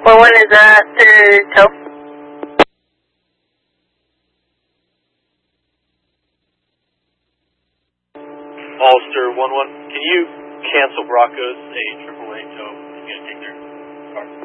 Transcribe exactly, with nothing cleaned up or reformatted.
Four one is uh through tow. Ulster one one, can you cancel Broncos a triple A tow? It's gonna take their car.